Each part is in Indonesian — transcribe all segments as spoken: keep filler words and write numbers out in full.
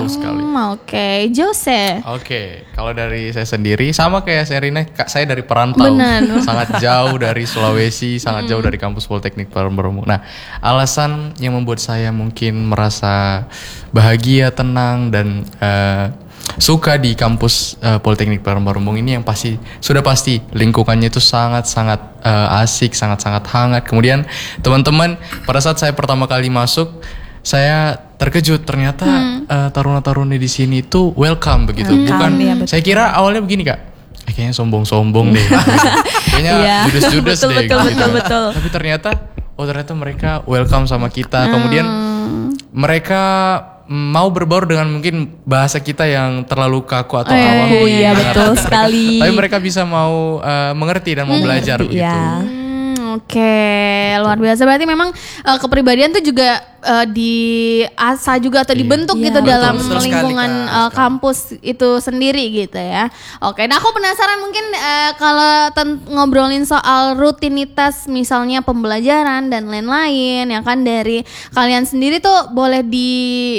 sekali. Oke, okay. Jose. Oke, okay. Kalau dari saya sendiri sama kayak Serina, kak saya dari perantau, Benar. sangat jauh dari Sulawesi, sangat jauh dari kampus Politeknik Parembaru. Nah, alasan yang membuat saya mungkin merasa bahagia, tenang dan uh, suka di kampus uh, Politeknik Parembaru ini yang pasti sudah pasti lingkungannya itu sangat-sangat uh, asik, sangat-sangat hangat. Kemudian teman-teman pada saat saya pertama kali masuk, saya terkejut ternyata hmm. uh, taruna-taruni di sini itu welcome begitu. Welcome, Bukan ya, saya kira awalnya begini Kak. Eh, kayaknya sombong-sombong deh. Kayaknya yeah. judes-judes betul, deh betul, gitu. betul, betul. Tapi ternyata oh ternyata mereka welcome sama kita. Hmm. Kemudian mereka mau berbaur dengan mungkin bahasa kita yang terlalu kaku atau eh, awam. Oh iya betul mereka, sekali. Tapi mereka bisa mau uh, mengerti dan mau belajar begitu. Ya. Oke, okay. Luar biasa. Berarti memang uh, kepribadian tuh juga uh, diasah juga atau dibentuk iya. gitu betul, dalam betul lingkungan sekali, uh, kampus itu sendiri gitu ya. Oke, okay. Nah aku penasaran mungkin uh, kalau ten- ngobrolin soal rutinitas misalnya pembelajaran dan lain-lain ya kan dari kalian sendiri tuh boleh di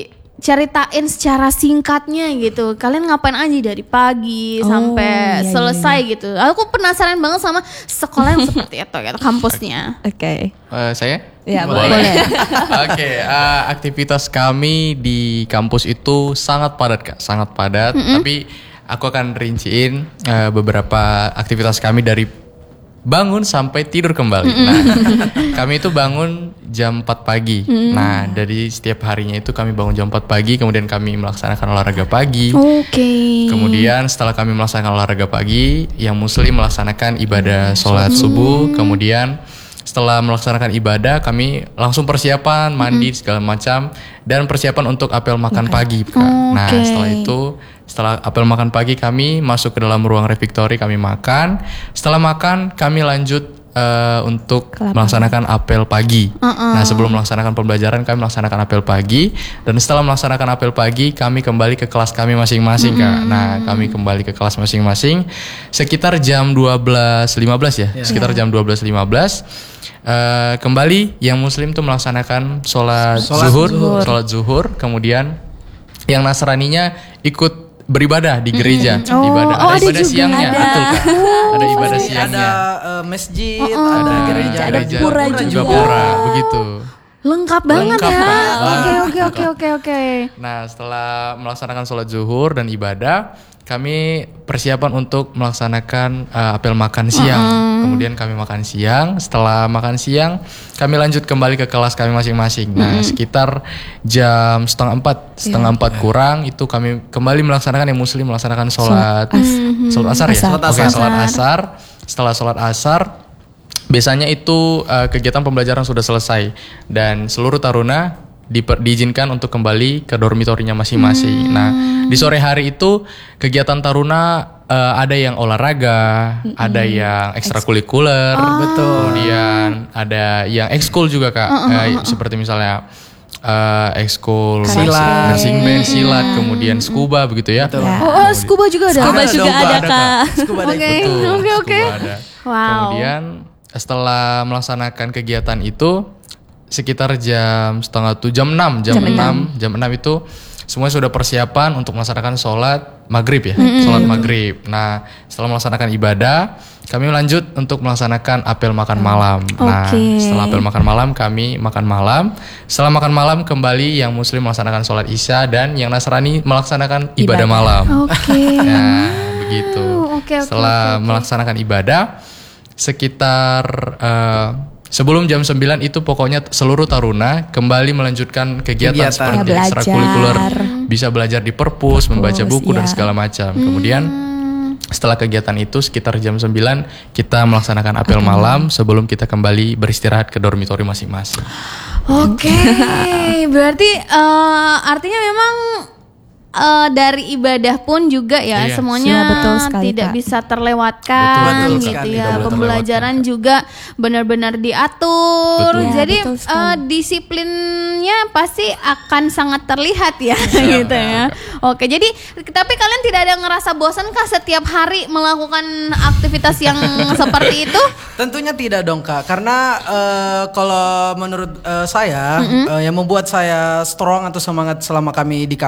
ceritain secara singkatnya gitu. Kalian ngapain aja dari pagi oh, sampai iya, selesai iya. gitu. Aku penasaran banget sama sekolah yang seperti itu gitu, kampusnya. Oke. Okay. Uh, saya? Ya, boleh. boleh. Oke, okay, uh, aktivitas kami di kampus itu sangat padat Kak, sangat padat. Mm-hmm. Tapi aku akan rinciin uh, beberapa aktivitas kami dari bangun sampai tidur kembali. Mm-hmm. Nah, kami itu bangun jam empat pagi. Mm-hmm. Nah, dari setiap harinya itu kami bangun jam empat pagi, kemudian kami melaksanakan olahraga pagi. Oke. Okay. Kemudian setelah kami melaksanakan olahraga pagi, yang muslim melaksanakan ibadah sholat mm-hmm. subuh. Kemudian setelah melaksanakan ibadah, kami langsung persiapan mandi mm-hmm. segala macam dan persiapan untuk apel makan okay. pagi, Kak. Okay. Nah, setelah itu setelah apel makan pagi kami masuk ke dalam ruang refektori, kami makan. Setelah makan kami lanjut uh, untuk Kelapa. melaksanakan apel pagi. Uh-uh. Nah, sebelum melaksanakan pembelajaran kami melaksanakan apel pagi, dan setelah melaksanakan apel pagi kami kembali ke kelas kami masing-masing, mm-hmm. Kak. Nah, kami kembali ke kelas masing-masing sekitar jam dua belas lima belas ya. Yeah. Sekitar jam dua belas lima belas. Uh, kembali yang muslim tuh melaksanakan sholat, sholat zuhur, zuhur, sholat zuhur. Kemudian yang Nasraninya ikut beribadah di gereja, mm. oh, ibadah oh, ada, ada ibadah siangnya, ada. betul Kak. Ada ibadah siangnya, ada uh, masjid, oh, oh. ada gereja, ada pura juga, juga pura, begitu. Lengkap banget Lengkap, ya. Oke oke oke oke oke. Nah, setelah melaksanakan sholat zuhur dan ibadah, kami persiapan untuk melaksanakan uh, apel makan siang. Mm-hmm. Kemudian kami makan siang. Setelah makan siang, kami lanjut kembali ke kelas kami masing-masing. Nah, mm-hmm. sekitar jam setengah empat, setengah yeah. empat kurang itu kami kembali melaksanakan yang muslim melaksanakan sholat, mm-hmm. sholat asar ya. Oke, okay, sholat asar. Setelah sholat asar, biasanya itu uh, kegiatan pembelajaran sudah selesai dan seluruh taruna Diper, diizinkan untuk kembali ke dormitorinya masing-masing. Hmm. Nah, di sore hari itu kegiatan taruna uh, ada yang olahraga, hmm. ada yang ekstrakurikuler, oh. betul. Kemudian ada yang ekskul juga Kak, uh, uh, uh, uh. seperti misalnya uh, ekskul silat, nursing band, silat, kemudian scuba begitu ya. Betul. Oh, oh, scuba juga ada. Scuba juga ada, ada Kak. Oke, oke, oke. Wow. Kemudian setelah melaksanakan kegiatan itu sekitar jam setengah tujuh, jam enam, jam, jam enam, jam enam itu semuanya sudah persiapan untuk melaksanakan sholat maghrib ya, mm-hmm. sholat maghrib. Nah, setelah melaksanakan ibadah, kami lanjut untuk melaksanakan apel makan malam. Okay. Nah, setelah apel makan malam, kami makan malam. Setelah makan malam, kembali yang muslim melaksanakan sholat isya dan yang Nasrani melaksanakan ibadah, ibadah. malam. Oke. Okay. Nah, begitu. Okay, okay, setelah okay, okay. melaksanakan ibadah, sekitar uh, sebelum jam sembilan itu pokoknya seluruh taruna kembali melanjutkan kegiatan, kegiatan. seperti ya, ekstrakurikuler, bisa belajar di perpus, perpus membaca buku ya. dan segala macam. Hmm. Kemudian setelah kegiatan itu sekitar jam sembilan kita melaksanakan apel okay. malam sebelum kita kembali beristirahat ke dormitori masing-masing. Oke, okay. Berarti uh, artinya memang Uh, dari ibadah pun juga ya iya. semuanya ya, betul sekali, tidak Kak. bisa terlewatkan betul, betul gitu sekali. ya. Pembelajaran juga benar-benar diatur. Betul. Jadi ya, uh, disiplinnya pasti akan sangat terlihat ya, ya gitu ya. Oke, jadi tapi kalian tidak ada ngerasa bosan kah setiap hari melakukan aktivitas yang seperti itu? Tentunya tidak dong Kak, karena uh, kalau menurut uh, saya mm-hmm. uh, yang membuat saya strong atau semangat selama kami di